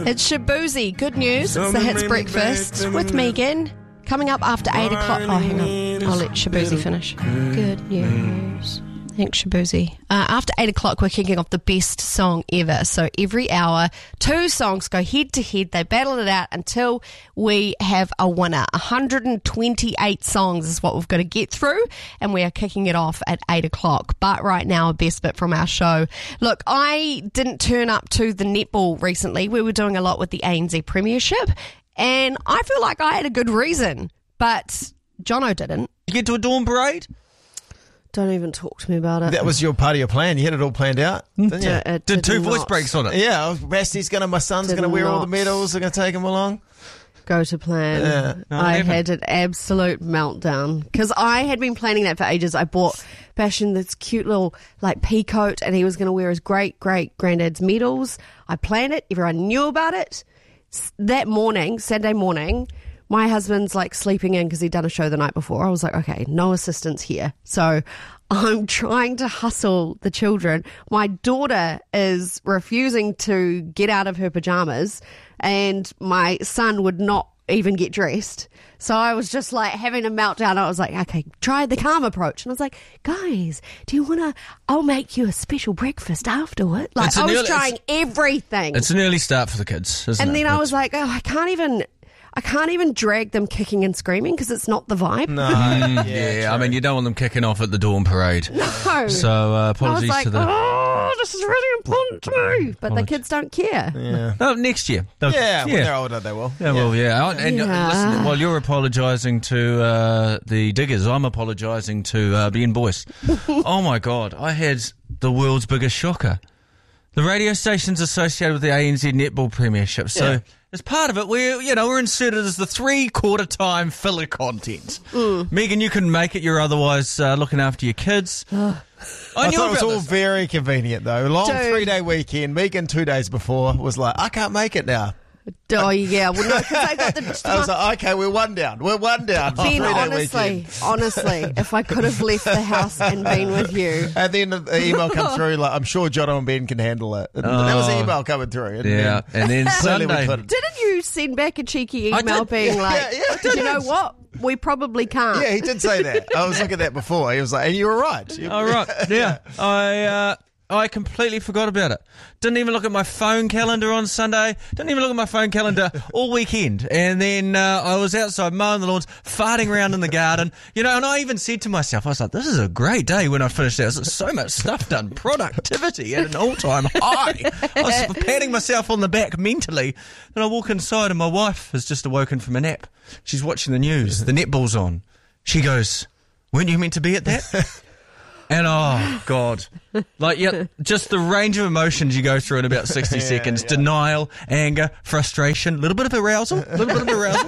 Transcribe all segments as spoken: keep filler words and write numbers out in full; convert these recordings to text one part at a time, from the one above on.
It's Shaboozey. Good news. It's the Hits Breakfast with Megan. Coming up after eight o'clock. Oh, hang on. I'll let Shaboozey finish. Good news. Thanks, Shaboozey. Uh, after eight o'clock, we're kicking off the best song ever. So every hour, two songs go head to head. They battle it out until we have a winner. one hundred twenty-eight songs is what we've got to get through, and we are kicking it off at eight o'clock. But right now, a best bit from our show. Look, I didn't turn up to the netball recently. We were doing a lot with the A N Z Premiership, and I feel like I had a good reason, but Jono didn't. You get to a dawn parade? Don't even talk to me about it. That was your part of your plan. You had it all planned out, didn't you? It Did, did two not voice breaks on it. Yeah, Basty's going to, my son's Did going to wear all the not. medals. They're going to take him along. Go to plan. Yeah. No, I never. had an absolute meltdown because I had been planning that for ages. I bought Bastion this cute little like pea coat, and he was going to wear his great great granddad's medals. I planned it. Everyone knew about it. S- That morning, Saturday morning, my husband's like sleeping in because he'd done a show the night before. I was like, okay, no assistance here. So I'm trying to hustle the children. My daughter is refusing to get out of her pajamas, and my son would not even get dressed. So I was just like having a meltdown. I was like, okay, try the calm approach. And I was like, guys, do you want to, I'll make you a special breakfast afterward. Like It's an I was early- trying everything. It's an early start for the kids, isn't And it? then I It's- was like, oh, I can't even, I can't even drag them kicking and screaming because it's not the vibe. No. yeah, yeah, I mean, you don't want them kicking off at the dawn parade. No. So uh, I was apologies like, to the... oh, this is really important to me. But the kids don't care. Yeah. Oh, next year. They'll- Yeah, when yeah. they're older, they will. Yeah, well, yeah. And uh, Yeah. listen, while you're apologising to uh, the Diggers, I'm apologising to uh, Ben Boyce. Oh, my God. I had the world's biggest shocker. The radio station's associated with the A N Z Netball Premiership. So Yeah. as part of it, we're, you know, we're inserted as the three-quarter time filler content. Megan, you couldn't make it. You're otherwise uh, looking after your kids. I, I knew thought it was about all this. very convenient, though. Long Dude. three-day weekend. Megan, two days before, was like, I can't make it now. Oh, yeah. Well, no, because I got the... I was like, okay, we're one down. We're one down. Ben, Three-day honestly, weekend. honestly, if I could have left the house and been with you. And then the email comes through, like, I'm sure Jono and Ben can handle it. And that was the email coming through. And Yeah, then and then clearly we Sunday... couldn't. Didn't you send back a cheeky I email did. being Yeah, like, yeah, yeah, I did you did. know what? We probably can't. Yeah, he did say that. I was looking at that before. He was like, and you were right. You- Oh, right. Yeah. I uh, I completely forgot about it. Didn't even look at my phone calendar on Sunday. Didn't even look at my phone calendar all weekend. And then uh, I was outside mowing the lawns, farting around in the garden. You know, and I even said to myself, I was like, this is a great day when I finished that. There's so much stuff done. Productivity at an all-time high. I was patting myself on the back mentally. Then I walk inside and my wife has just awoken from a nap. She's watching the news. The netball's on. She goes, weren't you meant to be at that? And oh, God. Like, yeah, just the range of emotions you go through in about sixty Yeah, seconds. yeah. Denial, anger, frustration, a little bit of arousal, a little bit of arousal.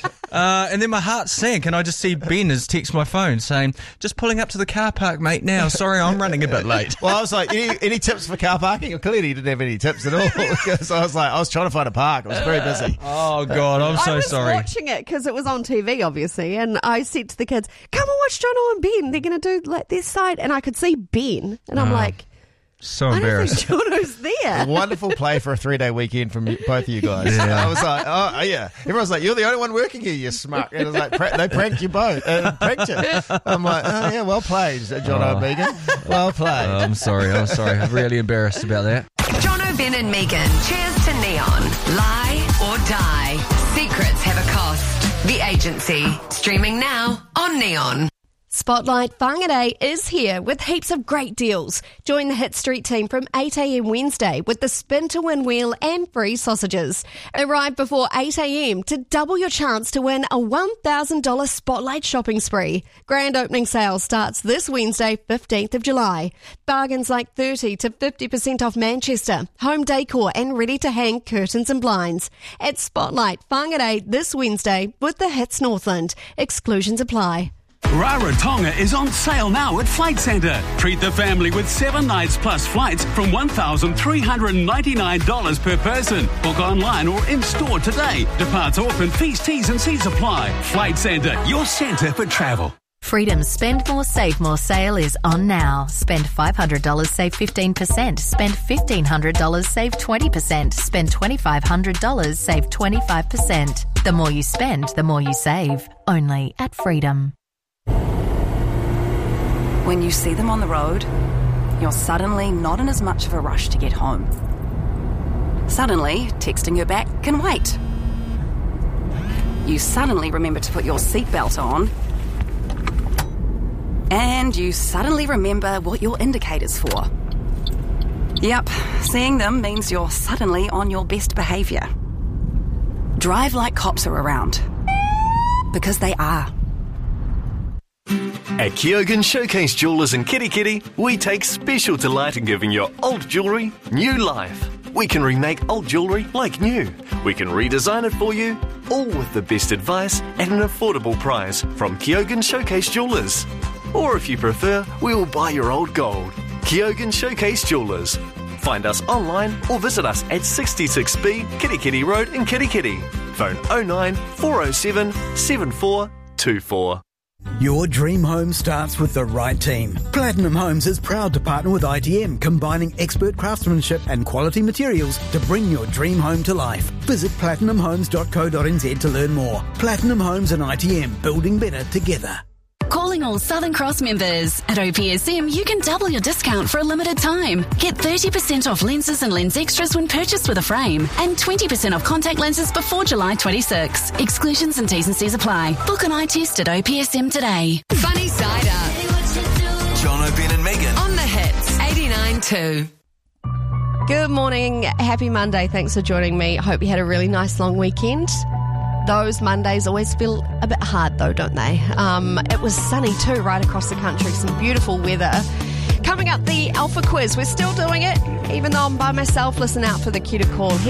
Uh, and then my heart sank, and I just see Ben has texted my phone saying, just pulling up to the car park, mate, now. Sorry, I'm running a bit late. Well, I was like, any, any tips for car parking? Well, clearly, he didn't have any tips at all. So I was like, I was trying to find a park. I was very busy. Oh, God, I'm so I was sorry. watching it because it was on T V, obviously, and I said to the kids, come and watch Jono and Ben. They're going to do like this side. And I could see Ben, and I'm Oh, like, So I don't embarrassed. think Jono's there. A wonderful play for a three-day weekend from you- both of you guys. Yeah. I was like, oh, yeah. Everyone's like, you're the only one working here, you smart. And it was like, pra- they pranked you both. Uh, pranked you. I'm like, oh, yeah, well played, Jono and Megan. Well played. Oh, I'm sorry, I'm sorry. I'm really embarrassed about that. Jono, Ben and Megan. Cheers to Neon. Lie or die. Secrets have a cost. The Agency. Streaming now on Neon. Spotlight Whangarei is here with heaps of great deals. Join the Hit Street team from eight a.m. Wednesday with the spin to win wheel and free sausages. Arrive before eight a.m. to double your chance to win a one thousand dollars Spotlight shopping spree. Grand opening sale starts this Wednesday, fifteenth of July. Bargains like thirty to fifty percent off Manchester, home decor and ready-to-hang curtains and blinds. At Spotlight Whangarei this Wednesday with the Hits Northland. Exclusions apply. Rarotonga is on sale now at Flight Centre. Treat the family with seven nights plus flights from one thousand three hundred ninety-nine dollars per person. Book online or in-store today. Departs off and fees, T's and C's apply. Flight Centre, your centre for travel. Freedom's Spend More, Save More sale is on now. Spend five hundred dollars, save fifteen percent. Spend fifteen hundred dollars, save twenty percent. Spend twenty-five hundred dollars, save twenty-five percent. The more you spend, the more you save. Only at Freedom. When you see them on the road, you're suddenly not in as much of a rush to get home. Suddenly, texting her back can wait. You suddenly remember to put your seatbelt on. And you suddenly remember what your indicator's for. Yep, seeing them means you're suddenly on your best behaviour. Drive like cops are around. Because they are. At Kyogen Showcase Jewellers in Kitty Kitty, we take special delight in giving your old jewellery new life. We can remake old jewellery like new. We can redesign it for you, all with the best advice at an affordable price from Kyogen Showcase Jewellers. Or if you prefer, we will buy your old gold. Kyogen Showcase Jewellers. Find us online or visit us at sixty-six B Kitty Kitty Road in Kitty Kitty. Phone oh nine four oh seven seven four two four. Your dream home starts with the right team. Platinum Homes is proud to partner with I T M, combining expert craftsmanship and quality materials to bring your dream home to life. Visit platinum homes dot co dot n z to learn more. Platinum Homes and I T M, building better together. Calling all Southern Cross members. At O P S M, you can double your discount for a limited time. Get thirty percent off lenses and lens extras when purchased with a frame, and twenty percent off contact lenses before July twenty-sixth. Exclusions and T's and C's apply. Book an eye test at O P S M today. Funny Side Up. John O'Brien and Megan. On the hits, eighty-nine two. Good morning. Happy Monday. Thanks for joining me. Hope you had a really nice long weekend. Those Mondays always feel a bit hard though, don't they? Um, it was sunny too right across the country. Some beautiful weather. Coming up, the Alpha Quiz. We're still doing it, even though I'm by myself. Listen out for the cue to call.